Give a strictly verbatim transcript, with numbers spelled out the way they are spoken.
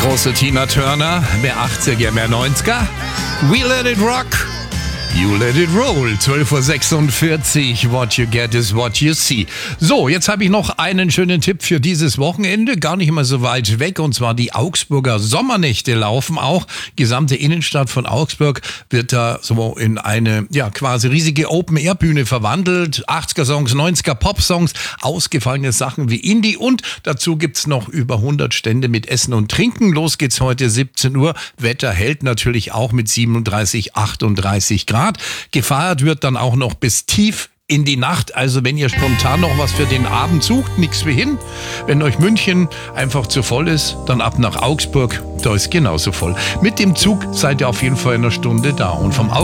Große Tina Turner, mehr achtziger, mehr neunziger. We let it rock. You let it roll. zwölf Uhr sechsundvierzig. What you get is what you see. So, jetzt habe ich noch einen schönen Tipp für dieses Wochenende. Gar nicht mal so weit weg. Und zwar die Augsburger Sommernächte laufen auch. Gesamte Innenstadt von Augsburg wird da so in eine, ja, quasi riesige Open-Air-Bühne verwandelt. achtziger-Songs, neunziger Pop-Songs, ausgefallene Sachen wie Indie. Und dazu gibt's noch über hundert Stände mit Essen und Trinken. Los geht's heute siebzehn Uhr. Wetter hält natürlich auch mit siebenunddreißig, achtunddreißig Grad. Gefeiert wird dann auch noch bis tief in die Nacht. Also wenn ihr spontan noch was für den Abend sucht, nichts wie hin. Wenn euch München einfach zu voll ist, dann ab nach Augsburg. Da ist genauso voll. Mit dem Zug seid ihr auf jeden Fall in einer Stunde da. Und vom